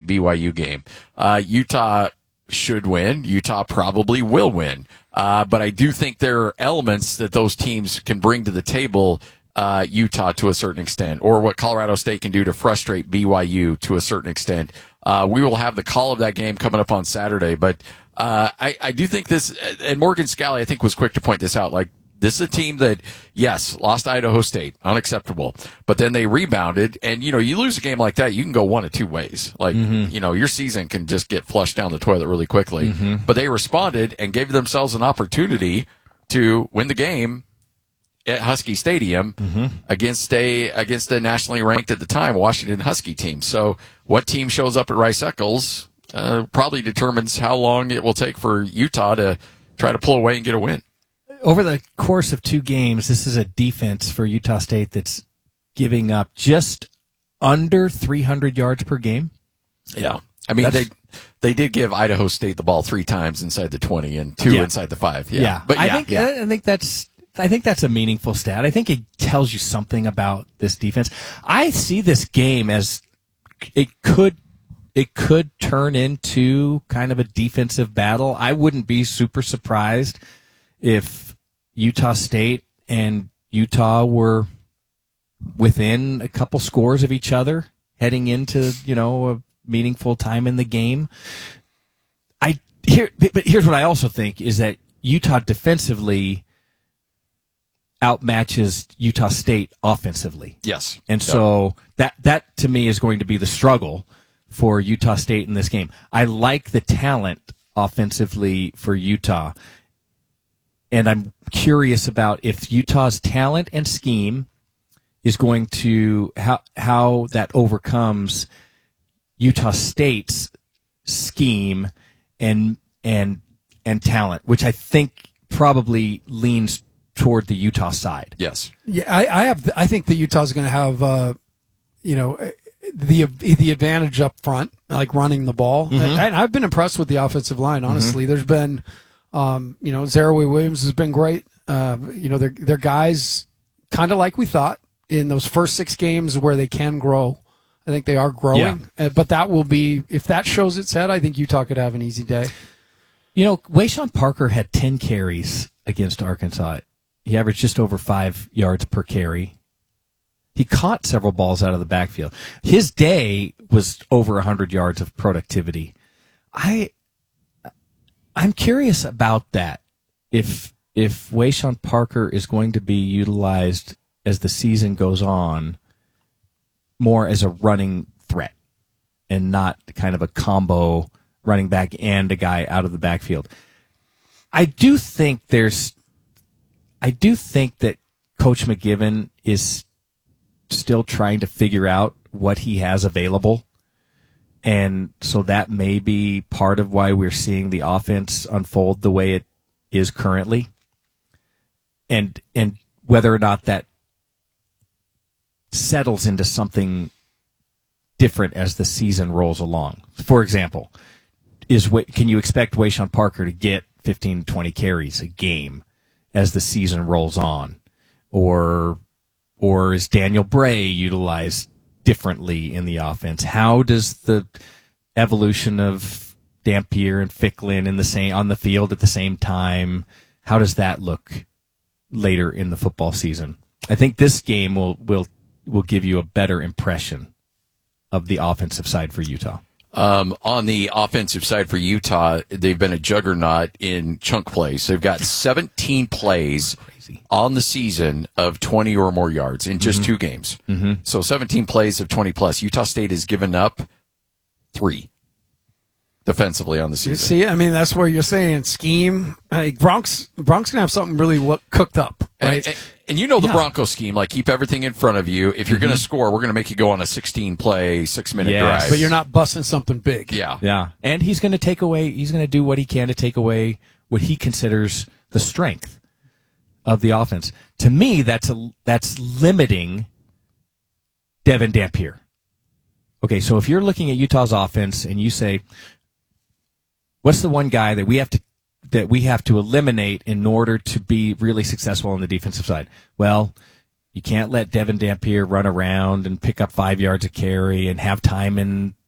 BYU game. Utah should win. Utah probably will win. But I do think there are elements that those teams can bring to the table, Utah to a certain extent, or what Colorado State can do to frustrate BYU to a certain extent. We will have the call of that game coming up on Saturday, but I do think this, and Morgan Scalley, I think, was quick to point this out, like, this is a team that, yes, lost Idaho State, unacceptable, but then they rebounded, and, you lose a game like that, you can go one of two ways. Like, your season can just get flushed down the toilet really quickly. But they responded and gave themselves an opportunity to win the game at Husky Stadium against a nationally ranked at the time Washington Husky team. So what team shows up at Rice-Eccles probably determines how long it will take for Utah to try to pull away and get a win. Over the course of two games, this is a defense for Utah State that's giving up just under 300 yards per game. Yeah. I mean, they did give Idaho State the ball 3 times inside the 20 and 2 inside the 5. Yeah. But I think that's a meaningful stat. I think it tells you something about this defense. I see this game as it could turn into kind of a defensive battle. I wouldn't be super surprised if Utah State and Utah were within a couple scores of each other heading into, a meaningful time in the game. But here's what I also think is that Utah defensively outmatches Utah State offensively. Yes. And so that to me is going to be the struggle for Utah State in this game. I like the talent offensively for Utah. And I'm curious about if Utah's talent and scheme is going to how that overcomes Utah State's scheme and talent, which I think probably leans toward the Utah side. Yes. Yeah, I think that Utah's going to have the advantage up front, like running the ball. And I've been impressed with the offensive line. Honestly, there's been. Zaraway Williams has been great. They're guys kind of like we thought in those first 6 games where they can grow. I think they are growing. Yeah. But that will be, if that shows its head, I think Utah could have an easy day. Wayshawn Parker had 10 carries against Arkansas. He averaged just over 5 yards per carry. He caught several balls out of the backfield. His day was over 100 yards of productivity. I'm curious about that. If Wayshawn Parker is going to be utilized as the season goes on more as a running threat and not kind of a combo running back and a guy out of the backfield. I do think that Coach McGiven is still trying to figure out what he has available. And so that may be part of why we're seeing the offense unfold the way it is currently. And whether or not that settles into something different as the season rolls along. For example, can you expect Wayshawn Parker to get 15 to 20 carries a game as the season rolls on? Or is Daniel Bray utilized differently in the offense? How does the evolution of Dampier and Ficklin on the field at the same time, how does that look later in the football season? I think this game will give you a better impression of the offensive side for Utah. On the offensive side for Utah, they've been a juggernaut in chunk plays. They've got 17 plays on the season of 20 or more yards in just 2 games. So 17 plays of 20 plus. Utah State has given up 3 defensively on the season. You see, I mean, that's where you're saying scheme. Bronx going to have something really cooked up, right? And the Bronco scheme, like keep everything in front of you. If you're going to score, we're going to make you go on a 16-play, 6-minute drive. But you're not busting something big. Yeah. And he's going to do what he can to take away what he considers the strength of the offense. To me, that's limiting Devin Dampier. Okay, so if you're looking at Utah's offense and you say, what's the one guy that we have to eliminate in order to be really successful on the defensive side? Well, you can't let Devin Dampier run around and pick up 5 yards of carry and have time in